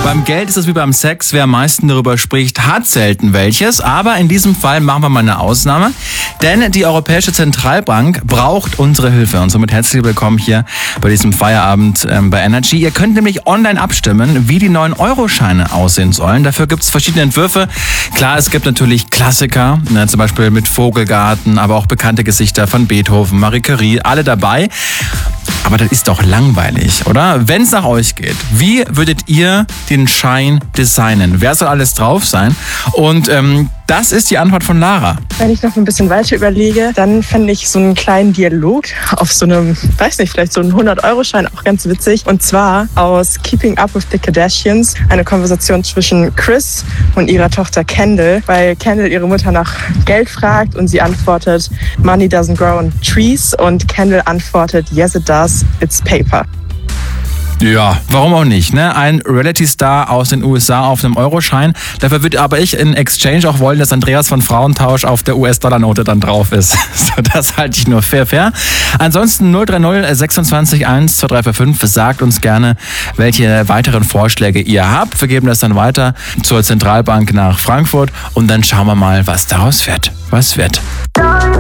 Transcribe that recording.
Beim Geld ist es wie beim Sex. Wer am meisten darüber spricht, hat selten welches. Aber in diesem Fall machen wir mal eine Ausnahme. Denn die Europäische Zentralbank braucht unsere Hilfe. Und somit herzlich willkommen hier bei diesem Feierabend bei Energy. Ihr könnt nämlich online abstimmen, wie die neuen Euro-Scheine aussehen sollen. Dafür gibt es verschiedene Entwürfe. Klar, es gibt natürlich Klassiker, zum Beispiel mit Vogelgarten, aber auch bekannte Gesichter von Beethoven, Marie Curie, alle dabei. Aber das ist doch langweilig, oder? Wenn es nach euch geht, wie würdet ihr den Schein designen? Wer soll alles drauf sein? Und das ist die Antwort von Lara. Wenn ich noch ein bisschen weiter überlege, dann fände ich so einen kleinen Dialog auf so einem, weiß nicht, vielleicht so einen 100-Euro-Schein auch ganz witzig. Und zwar aus Keeping Up with the Kardashians, eine Konversation zwischen Kris und ihrer Tochter Kendall, weil Kendall ihre Mutter nach Geld fragt und sie antwortet, Money doesn't grow on trees, und Kendall antwortet, yes it does, it's paper. Ja, warum auch nicht, ne? Ein Reality-Star aus den USA auf einem Euroschein. Dafür würde aber ich in Exchange auch wollen, dass Andreas von Frauentausch auf der US-Dollar-Note dann drauf ist. So, das halte ich nur fair. Ansonsten 030 26 1 2345. Sagt uns gerne, welche weiteren Vorschläge ihr habt. Wir geben das dann weiter zur Zentralbank nach Frankfurt und dann schauen wir mal, was daraus wird. Was wird.